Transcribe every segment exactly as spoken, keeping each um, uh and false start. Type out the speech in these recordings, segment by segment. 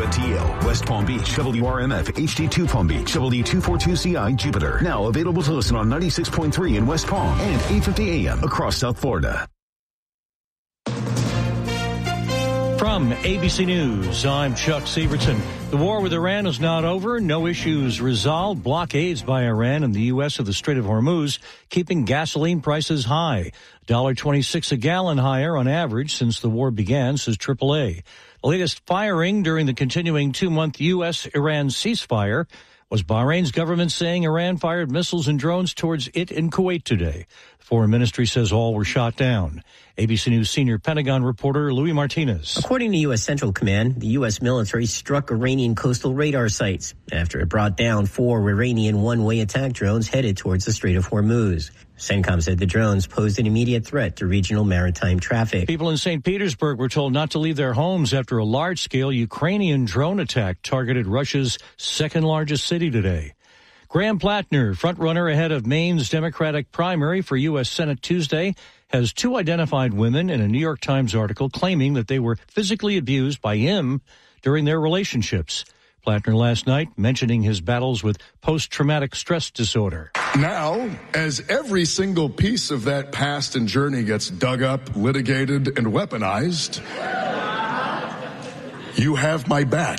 F T L, West Palm Beach, W R M F, H D two Palm Beach, W two forty-two C I Jupiter. Now available to listen on ninety-six point three in West Palm and eight fifty A M across South Florida. From A B C News, I'm Chuck Severson. The war with Iran is not over. No issues resolved. Blockades by Iran and the U S of the Strait of Hormuz keeping gasoline prices high. one dollar twenty-six a gallon higher on average since the war began, says triple A. The latest firing during the continuing two-month U S Iran ceasefire was Bahrain's government saying Iran fired missiles and drones towards it in Kuwait today. The Foreign Ministry says all were shot down. A B C News senior Pentagon reporter Louis Martinez. According to U S Central Command, the U S military struck Iranian coastal radar sites after it brought down four Iranian one-way attack drones headed towards the Strait of Hormuz. CENTCOM said the drones posed an immediate threat to regional maritime traffic. People in Saint Petersburg were told not to leave their homes after a large-scale Ukrainian drone attack targeted Russia's second-largest city today. Graham Plattner, frontrunner ahead of Maine's Democratic primary for U S Senate Tuesday, has two identified women in a New York Times article claiming that they were physically abused by him during their relationships. Plattner last night mentioning his battles with post-traumatic stress disorder. Now, as every single piece of that past and journey gets dug up, litigated, and weaponized, you have my back.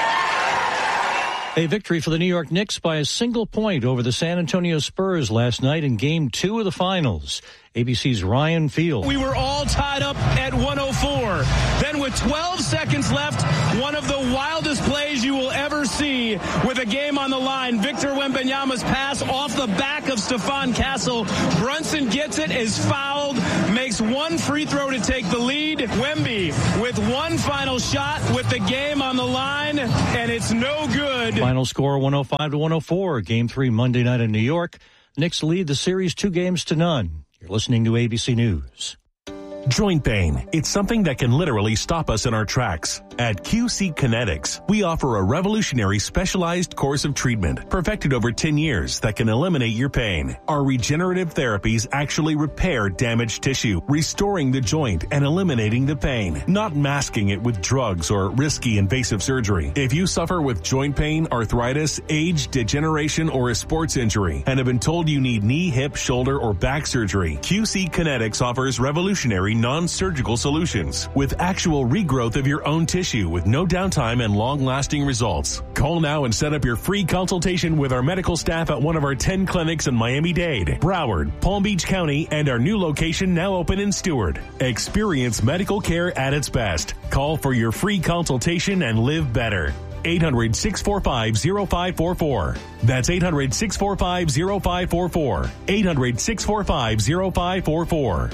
A victory for the New York Knicks by a single point over the San Antonio Spurs last night in Game two of the Finals. A B C's Ryan Field. We were all tied up at one oh four. Then with twelve seconds left, one of the wildest plays you will ever see with a game on the line. Victor Wembanyama's pass off the back of Stephon Castle. Brunson gets it, is fouled, makes one free throw to take the lead. Wemby with one final shot with the game on the line, and it's no good. Final score one oh five to one oh four. Game three Monday night in New York. Knicks lead the series two games to none. You're listening to A B C News. Joint pain. It's something that can literally stop us in our tracks. At Q C Kinetics, we offer a revolutionary specialized course of treatment perfected over ten years that can eliminate your pain. Our regenerative therapies actually repair damaged tissue, restoring the joint and eliminating the pain, not masking it with drugs or risky invasive surgery. If you suffer with joint pain, arthritis, age, degeneration, or a sports injury and have been told you need knee, hip, shoulder, or back surgery, Q C Kinetics offers revolutionary non-surgical solutions with actual regrowth of your own tissue with no downtime and long-lasting results. Call now and set up your free consultation with our medical staff at one of our ten clinics in Miami-Dade, Broward, Palm Beach County, and our new location now open in Stewart. Experience medical care at its best. Call for your free consultation and live better. eight hundred, six four five, zero five four four. That's eight hundred, six four five, zero five four four. eight hundred, six four five, zero five four four.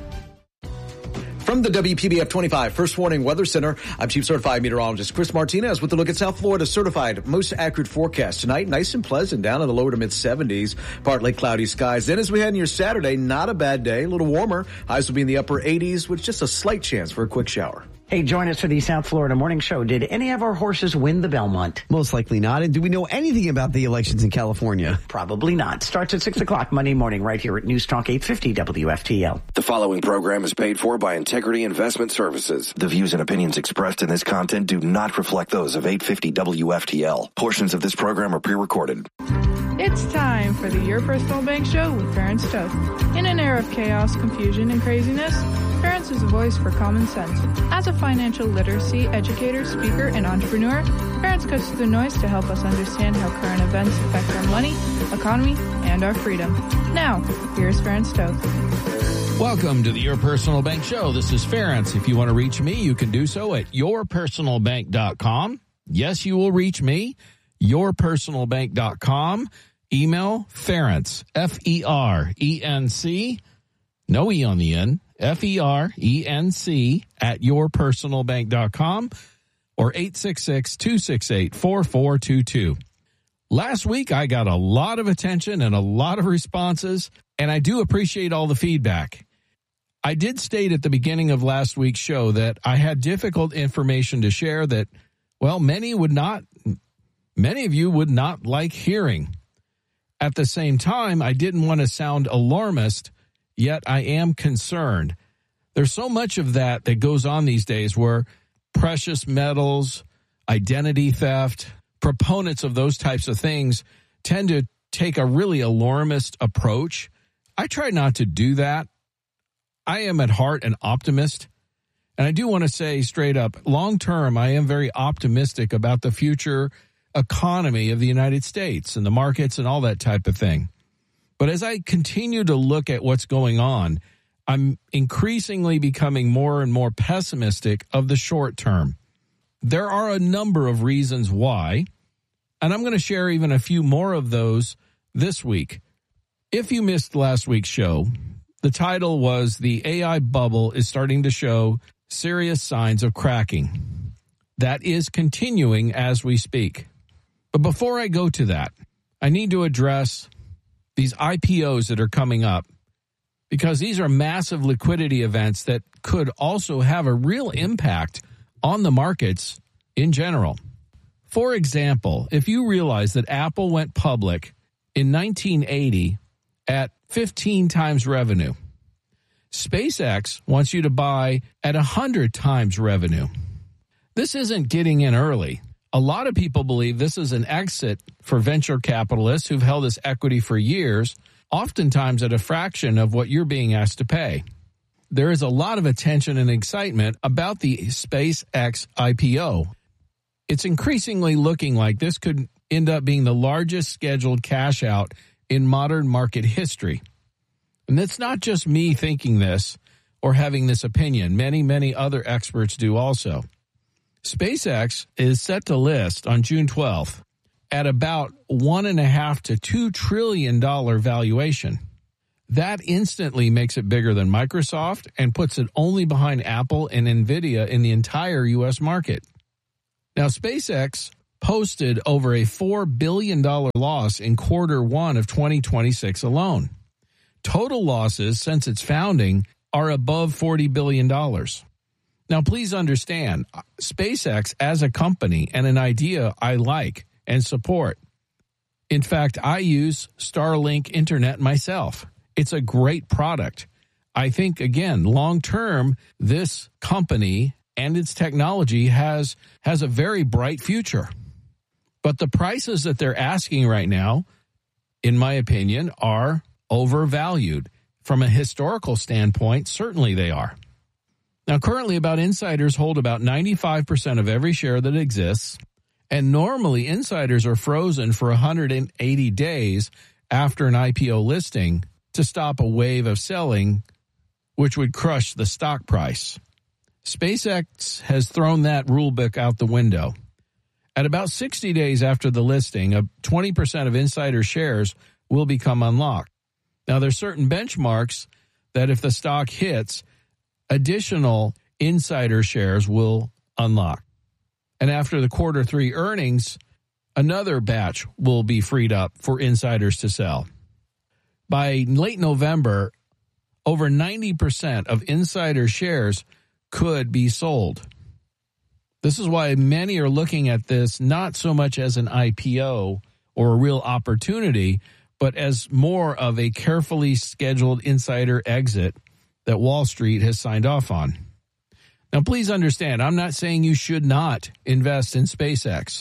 From the W P B F twenty-five First Warning Weather Center, I'm Chief Certified Meteorologist Chris Martinez with a look at South Florida's certified most accurate forecast. Tonight, nice and pleasant, down in the lower to mid seventies, partly cloudy skies. Then as we head into your Saturday, not a bad day, a little warmer. Highs will be in the upper eighties with just a slight chance for a quick shower. Hey, join us for the South Florida Morning Show. Did any of our horses win the Belmont? Most likely not. And do we know anything about the elections in California? Probably not. Starts at six o'clock Monday morning right here at News Talk eight fifty W F T L. The following program is paid for by Integrity Investment Services. The views and opinions expressed in this content do not reflect those of eight fifty W F T L. Portions of this program are pre-recorded. It's time for the Your Personal Bank Show with Ferenc Toth. In an era of chaos, confusion, and craziness, Ferenc is a voice for common sense. As a financial literacy educator, speaker, and entrepreneur, Ferenc cuts through the noise to help us understand how current events affect our money, economy, and our freedom. Now, here's Ferenc Toth. Welcome to the Your Personal Bank Show. This is Ferenc. If you want to reach me, you can do so at your personal bank dot com. Yes, you will reach me, your personal bank dot com. Email Ferenc, F E R E N C, no E on the end, F E R E N C at your personal bank dot com or eight six six, two six eight, four four two two. Last week, I got a lot of attention and a lot of responses, and I do appreciate all the feedback. I did state at the beginning of last week's show that I had difficult information to share that, well, many would not, many of you would not like hearing. At the same time, I didn't want to sound alarmist, yet I am concerned. There's so much of that that goes on these days where precious metals, identity theft. Proponents of those types of things tend to take a really alarmist approach. I try not to do that. I am at heart an optimist. And I do want to say straight up, long term, I am very optimistic about the future economy of the United States and the markets and all that type of thing. But as I continue to look at what's going on, I'm increasingly becoming more and more pessimistic of the short term. There are a number of reasons why, and I'm going to share even a few more of those this week. If you missed last week's show, the title was "The A I Bubble is Starting to Show Serious Signs of Cracking." That is continuing as we speak. But before I go to that, I need to address these I P Os that are coming up, because these are massive liquidity events that could also have a real impact on the markets in general. For example, if you realize that Apple went public in nineteen eighty at fifteen times revenue, SpaceX wants you to buy at one hundred times revenue. This isn't getting in early. A lot of people believe this is an exit for venture capitalists who've held this equity for years, oftentimes at a fraction of what you're being asked to pay. There is a lot of attention and excitement about the SpaceX I P O. It's increasingly looking like this could end up being the largest scheduled cash out in modern market history. And it's not just me thinking this or having this opinion. Many, many other experts do also. SpaceX is set to list on June twelfth at about one and a half to two trillion dollar valuation. That instantly makes it bigger than Microsoft and puts it only behind Apple and NVIDIA in the entire U S market. Now, SpaceX posted over a four billion dollars loss in quarter one of twenty twenty-six alone. Total losses since its founding are above forty billion dollars. Now, please understand, SpaceX as a company and an idea I like and support. In fact, I use Starlink Internet myself. It's a great product. I think, again, long-term, this company and its technology has, has a very bright future. But the prices that they're asking right now, in my opinion, are overvalued. From a historical standpoint, certainly they are. Now, currently, about insiders hold about ninety-five percent of every share that exists, and normally insiders are frozen for one hundred eighty days after an I P O listing to stop a wave of selling, which would crush the stock price. SpaceX has thrown that rule book out the window. At about sixty days after the listing, twenty percent of insider shares will become unlocked. Now, there's certain benchmarks that if the stock hits, additional insider shares will unlock. And after the quarter three earnings, another batch will be freed up for insiders to sell. By late November, over ninety percent of insider shares could be sold. This is why many are looking at this not so much as an I P O or a real opportunity, but as more of a carefully scheduled insider exit that Wall Street has signed off on. Now, please understand, I'm not saying you should not invest in SpaceX.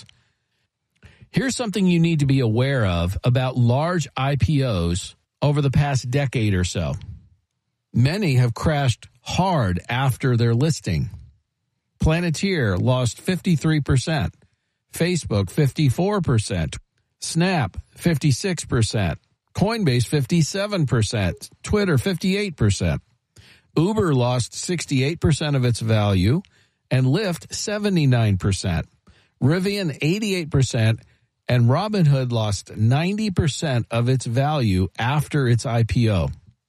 Here's something you need to be aware of about large I P Os over the past decade or so. Many have crashed hard after their listing. Planeteer lost fifty-three percent, Facebook fifty-four percent, Snap fifty-six percent, Coinbase fifty-seven percent, Twitter fifty-eight percent. Uber lost sixty-eight percent of its value and Lyft seventy-nine percent. Rivian eighty-eight percent and Robinhood lost ninety percent of its value after its I P O.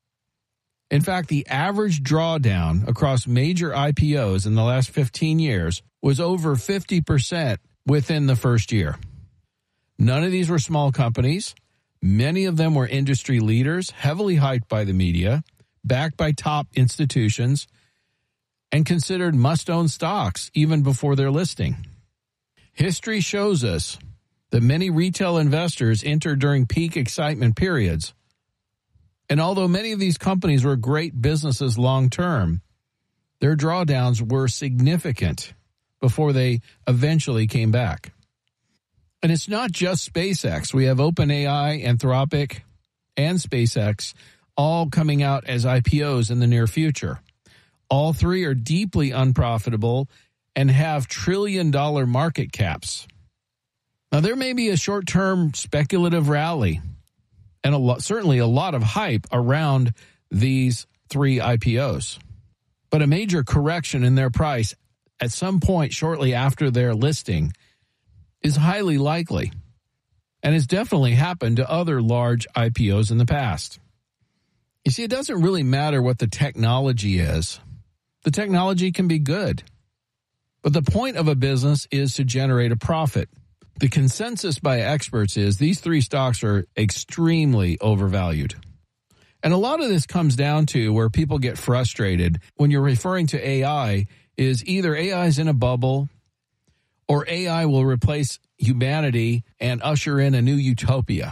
In fact, the average drawdown across major I P Os in the last fifteen years was over fifty percent within the first year. None of these were small companies. Many of them were industry leaders, heavily hyped by the media, backed by top institutions, and considered must-own stocks even before their listing. History shows us that many retail investors entered during peak excitement periods. And although many of these companies were great businesses long-term, their drawdowns were significant. before they eventually came back. And it's not just SpaceX. We have OpenAI, Anthropic, and SpaceX all coming out as I P Os in the near future. All three are deeply unprofitable and have trillion-dollar market caps. Now, there may be a short-term speculative rally and a lot, certainly a lot of hype around these three I P Os. But a major correction in their price at some point shortly after their listing is highly likely, and has definitely happened to other large I P Os in the past. You see, it doesn't really matter what the technology is. The technology can be good, but the point of a business is to generate a profit. The consensus by experts is these three stocks are extremely overvalued. And a lot of this comes down to where people get frustrated when you're referring to A I is either A I is in a bubble or A I will replace humanity and usher in a new utopia.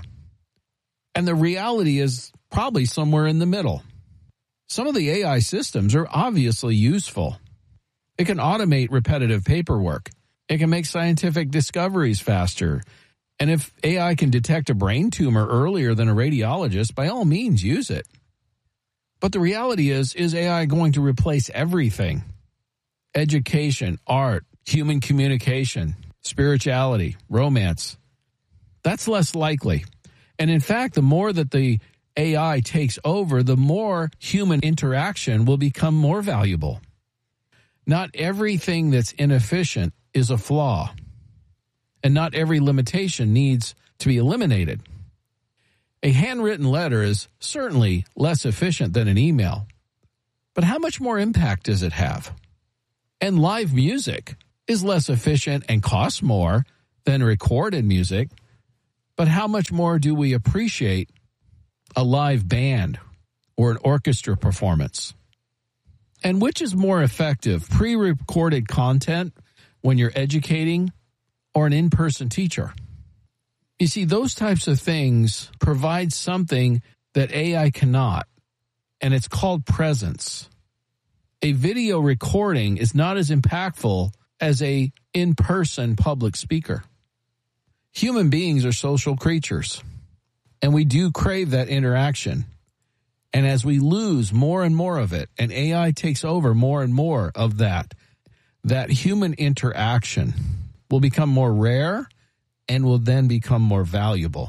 And the reality is probably somewhere in the middle. Some of the A I systems are obviously useful. It can automate repetitive paperwork. It can make scientific discoveries faster. And if A I can detect a brain tumor earlier than a radiologist, by all means, use it. But the reality is, is A I going to replace everything? Education, art, human communication, spirituality, romance. That's less likely. And in fact, the more that the A I takes over, the more human interaction will become more valuable. Not everything that's inefficient is a flaw, and not every limitation needs to be eliminated. A handwritten letter is certainly less efficient than an email, but how much more impact does it have? And live music is less efficient and costs more than recorded music, but how much more do we appreciate a live band or an orchestra performance? And which is more effective, pre-recorded content when you're educating or an in-person teacher? You see, those types of things provide something that A I cannot, and it's called presence. A video recording is not as impactful as a in-person public speaker. Human beings are social creatures, and we do crave that interaction. And as we lose more and more of it, and A I takes over more and more of that, that human interaction will become more rare and will then become more valuable.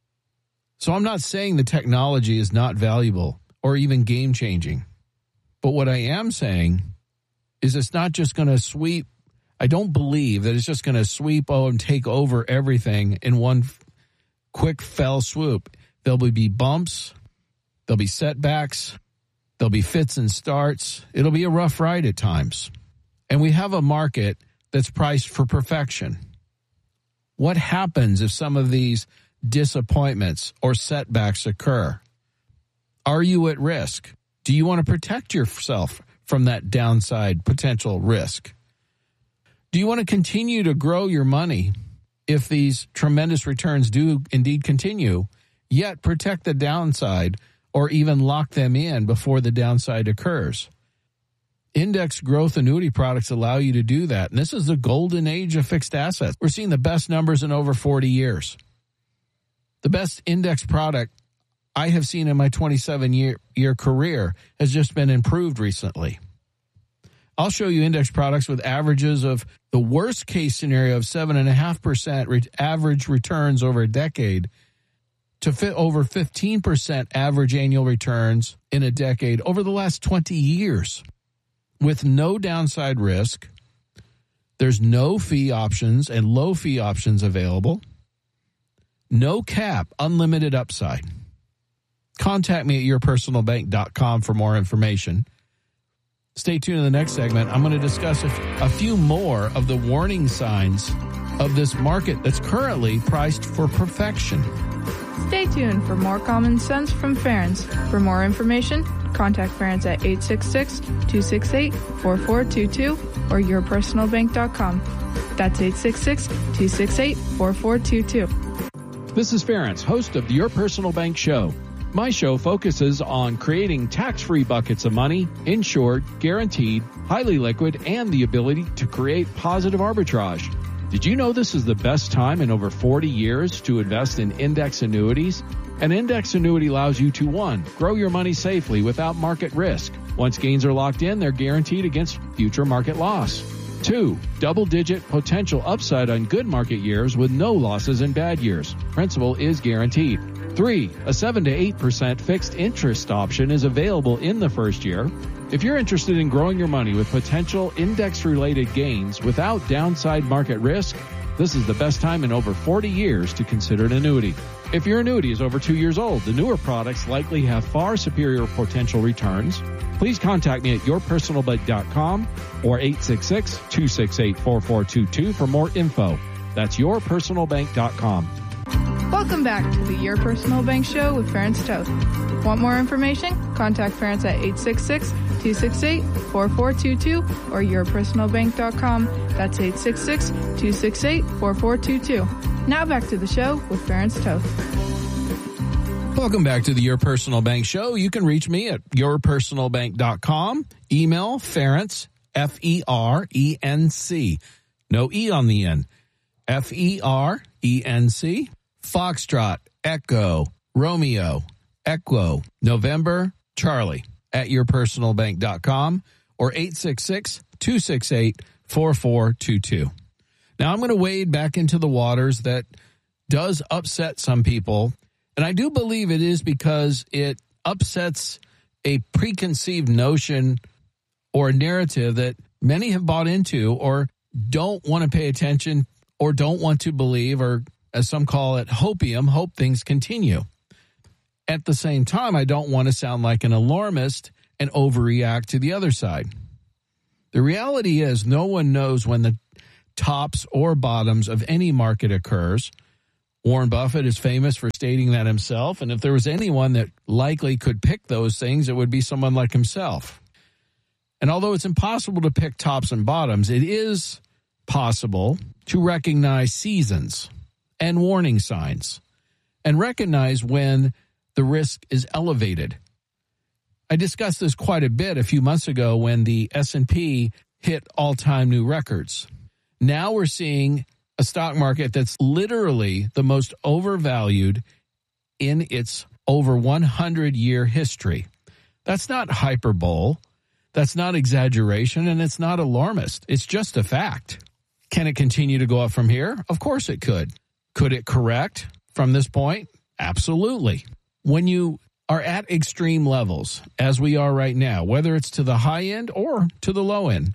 So I'm not saying the technology is not valuable or even game-changing. But what I am saying is it's not just going to sweep. I don't believe that it's just going to sweep oh, and take over everything in one quick fell swoop. There'll be bumps. There'll be setbacks. There'll be fits and starts. It'll be a rough ride at times. And we have a market that's priced for perfection. What happens if some of these disappointments or setbacks occur? Are you at risk? Do you want to protect yourself from that downside potential risk? Do you want to continue to grow your money if these tremendous returns do indeed continue, yet protect the downside or even lock them in before the downside occurs? Index growth annuity products allow you to do that. And this is the golden age of fixed assets. We're seeing the best numbers in over forty years. The best index product I have seen in my twenty-seven year, year career has just been improved recently. I'll show you index products with averages of the worst case scenario of seven point five percent re- average returns over a decade to fit over fifteen percent average annual returns in a decade over the last twenty years. With no downside risk, there's no fee options and low fee options available. No cap, unlimited upside. Contact me at your personal bank dot com for more information. Stay tuned in the next segment. I'm going to discuss a, f- a few more of the warning signs of this market that's currently priced for perfection. Stay tuned for more common sense from Ference. For more information, contact Ference at eight six six, two six eight, four four two two or your personal bank dot com. That's eight six six, two six eight, four four two two. This is Ference, host of the Your Personal Bank Show. My show focuses on creating tax-free buckets of money, insured, guaranteed, highly liquid, and the ability to create positive arbitrage. Did you know this is the best time in over forty years to invest in index annuities? An index annuity allows you to, one, grow your money safely without market risk. Once gains are locked in, they're guaranteed against future market loss. Two, double-digit potential upside on good market years with no losses in bad years. Principal is guaranteed. Three, a seven to eight percent fixed interest option is available in the first year. If you're interested in growing your money with potential index-related gains without downside market risk, this is the best time in over forty years to consider an annuity. If your annuity is over two years old, the newer products likely have far superior potential returns. Please contact me at your personal bank dot com or eight six six, two six eight, four four two two for more info. That's your personal bank dot com. Welcome back to the Your Personal Bank Show with Ference Toth. Want more information? Contact Ference at eight six six, two six eight, four four two two or your personal bank dot com. That's eight six six, two six eight, four four two two. Now back to the show with Ference Toth. Welcome back to the Your Personal Bank Show. You can reach me at your personal bank dot com. Email Ference, F E R E N C. No E on the end. F E R E N C. Foxtrot, Echo, Romeo, Echo, November, Charlie at your personal bank dot com or eight six six, two six eight, four four two two. Now I'm going to wade back into the waters that does upset some people, and I do believe it is because it upsets a preconceived notion or a narrative that many have bought into or don't want to pay attention or don't want to believe, or as some call it, hopium, hope things continue. At the same time, I don't want to sound like an alarmist and overreact to the other side. The reality is no one knows when the tops or bottoms of any market occurs. Warren Buffett is famous for stating that himself, and if there was anyone that likely could pick those things, it would be someone like himself. And although it's impossible to pick tops and bottoms, it is possible to recognize seasons and warning signs and recognize when the risk is elevated. I discussed this quite a bit a few months ago when the S and P hit all-time new records. Now we're seeing a stock market that's literally the most overvalued in its over one hundred year history. That's not hyperbole. That's not exaggeration, and it's not alarmist. It's just a fact. Can it continue to go up from here? Of course it could. Could it correct from this point? Absolutely. When you are at extreme levels, as we are right now, whether it's to the high end or to the low end,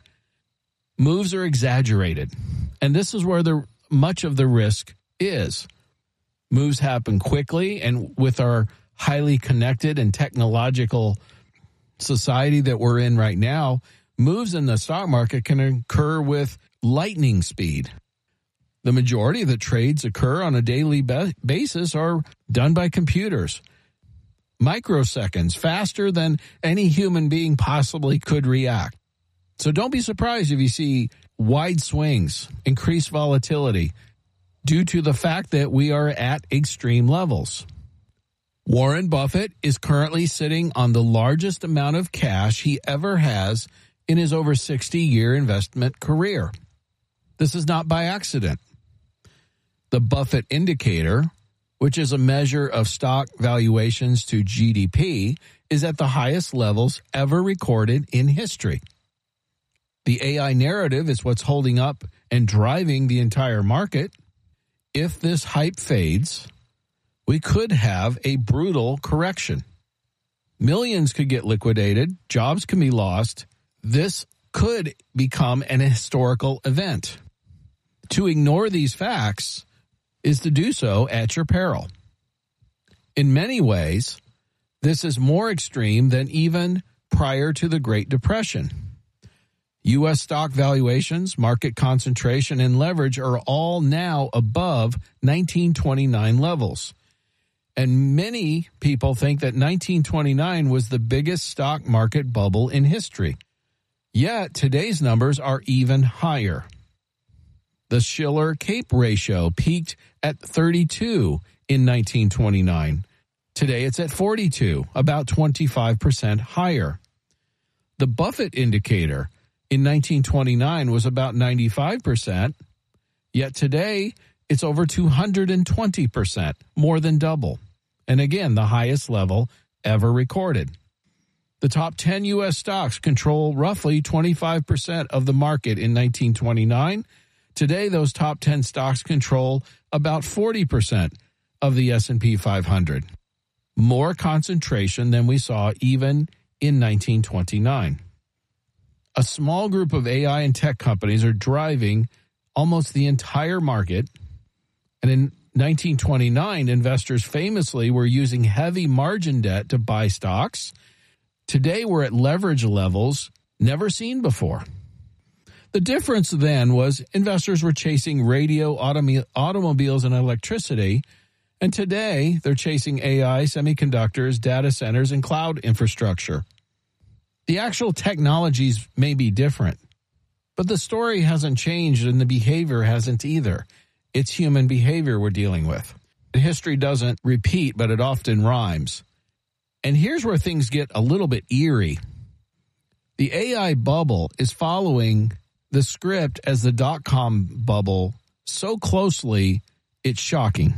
moves are exaggerated. And this is where the much of the risk is. Moves happen quickly, and with our highly connected and technological society that we're in right now, moves in the stock market can occur with lightning speed. The majority of the trades occur on a daily be- basis are done by computers. Microseconds, faster than any human being possibly could react. So don't be surprised if you see wide swings, increased volatility, due to the fact that we are at extreme levels. Warren Buffett is currently sitting on the largest amount of cash he ever has in his over sixty year investment career. This is not by accident. The Buffett indicator, which is a measure of stock valuations to G D P, is at the highest levels ever recorded in history. The A I narrative is what's holding up and driving the entire market. If this hype fades, we could have a brutal correction. Millions could get liquidated. Jobs can be lost. This could become an historical event. To ignore these facts is to do so at your peril. In many ways, this is more extreme than even prior to the Great Depression. U S stock valuations, market concentration, and leverage are all now above nineteen twenty-nine levels. And many people think that nineteen twenty-nine was the biggest stock market bubble in history. Yet today's numbers are even higher. The Shiller-Cape ratio peaked at thirty-two in nineteen twenty-nine. Today it's at forty-two, about twenty-five percent higher. The Buffett indicator in nineteen twenty-nine was about ninety-five percent, yet today it's over two hundred twenty percent, more than double. And again, the highest level ever recorded. The top ten U S stocks control roughly twenty-five percent of the market in nineteen twenty-nine. Today, those top ten stocks control about forty percent of the S and P five hundred. More concentration than we saw even in nineteen twenty-nine. A small group of A I and tech companies are driving almost the entire market. And in nineteen twenty-nine, investors famously were using heavy margin debt to buy stocks. Today, we're at leverage levels never seen before. The difference then was investors were chasing radio, autom- automobiles, and electricity, and today they're chasing A I, semiconductors, data centers, and cloud infrastructure. The actual technologies may be different, but the story hasn't changed and the behavior hasn't either. It's human behavior we're dealing with. History doesn't repeat, but it often rhymes. And here's where things get a little bit eerie. The A I bubble is following the script as the dot-com bubble so closely, it's shocking.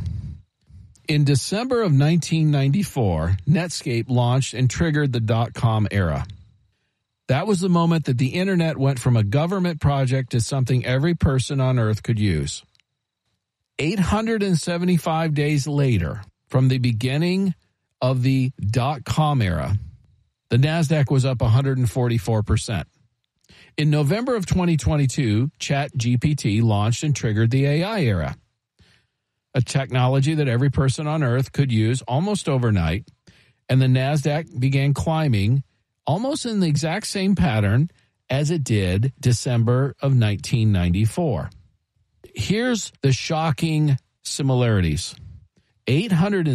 In December of nineteen ninety-four, Netscape launched and triggered the dot-com era. That was the moment that the internet went from a government project to something every person on earth could use. eight hundred seventy-five days later, from the beginning of the dot-com era, the NASDAQ was up one hundred forty-four percent. In November of twenty twenty-two, ChatGPT launched and triggered the A I era, a technology that every person on earth could use almost overnight, and the NASDAQ began climbing almost in the exact same pattern as it did December of nineteen ninety-four. Here's the shocking similarities. eight hundred